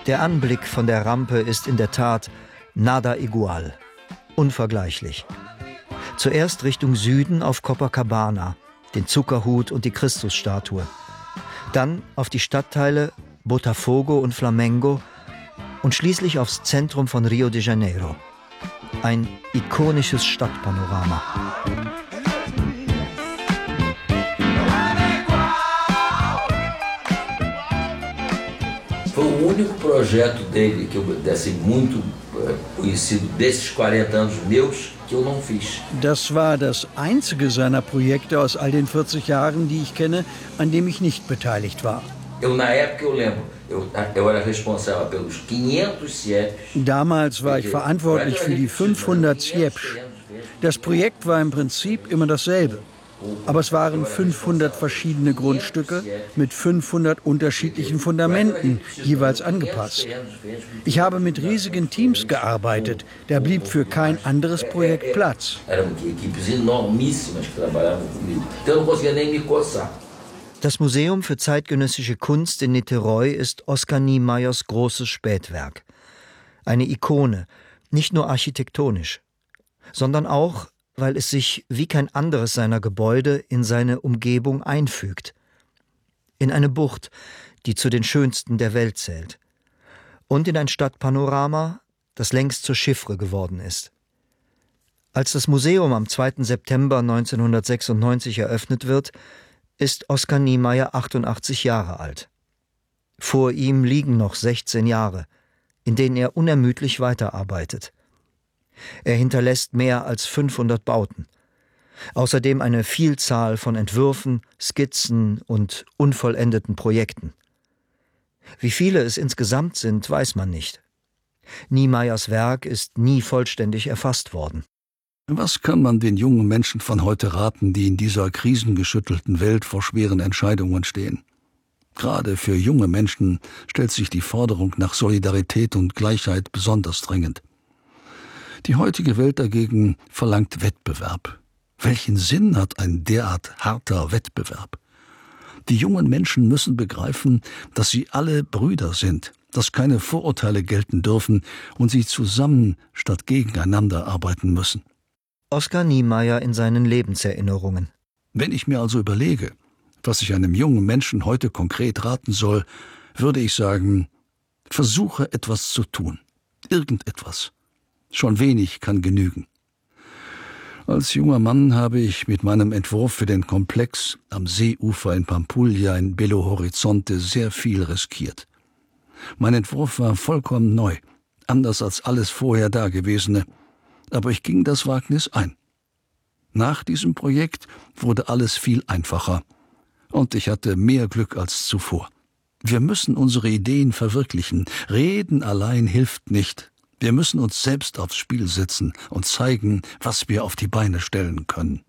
Der Anblick von der Rampe ist in der Tat nada igual, unvergleichlich. Zuerst Richtung Süden auf Copacabana, den Zuckerhut und die Christusstatue. Dann auf die Stadtteile Botafogo und Flamengo und schließlich aufs Zentrum von Rio de Janeiro. Ein ikonisches Stadtpanorama. Foi o único projeto dele que muito conhecido desses 40 anos meus que eu não fiz. Das war das einzige seiner Projekte aus all den 40 Jahren, die ich kenne, an dem ich nicht beteiligt war. Na época eu lembro, eu era responsável pelos 500 CIEPs. Damals war ich verantwortlich für die 500 CIEPs. Das Projekt war im Prinzip immer dasselbe. Aber es waren 500 verschiedene Grundstücke mit 500 unterschiedlichen Fundamenten, jeweils angepasst. Ich habe mit riesigen Teams gearbeitet. Da blieb für kein anderes Projekt Platz. Das Museum für zeitgenössische Kunst in Niterói ist Oscar Niemeyers großes Spätwerk. Eine Ikone, nicht nur architektonisch, sondern auch, weil es sich wie kein anderes seiner Gebäude in seine Umgebung einfügt. In eine Bucht, die zu den schönsten der Welt zählt. Und in ein Stadtpanorama, das längst zur Chiffre geworden ist. Als das Museum am 2. September 1996 eröffnet wird, ist Oscar Niemeyer 88 Jahre alt. Vor ihm liegen noch 16 Jahre, in denen er unermüdlich weiterarbeitet. Er hinterlässt mehr als 500 Bauten. Außerdem eine Vielzahl von Entwürfen, Skizzen und unvollendeten Projekten. Wie viele es insgesamt sind, weiß man nicht. Niemeyers Werk ist nie vollständig erfasst worden. Was kann man den jungen Menschen von heute raten, die in dieser krisengeschüttelten Welt vor schweren Entscheidungen stehen? Gerade für junge Menschen stellt sich die Forderung nach Solidarität und Gleichheit besonders drängend. Die heutige Welt dagegen verlangt Wettbewerb. Welchen Sinn hat ein derart harter Wettbewerb? Die jungen Menschen müssen begreifen, dass sie alle Brüder sind, dass keine Vorurteile gelten dürfen und sie zusammen statt gegeneinander arbeiten müssen. Oscar Niemeyer in seinen Lebenserinnerungen. Wenn ich mir also überlege, was ich einem jungen Menschen heute konkret raten soll, würde ich sagen, versuche etwas zu tun. Irgendetwas. Schon wenig kann genügen. Als junger Mann habe ich mit meinem Entwurf für den Komplex am Seeufer in Pampulha in Belo Horizonte sehr viel riskiert. Mein Entwurf war vollkommen neu, anders als alles vorher Dagewesene, aber ich ging das Wagnis ein. Nach diesem Projekt wurde alles viel einfacher und ich hatte mehr Glück als zuvor. Wir müssen unsere Ideen verwirklichen. Reden allein hilft nicht. Wir müssen uns selbst aufs Spiel setzen und zeigen, was wir auf die Beine stellen können.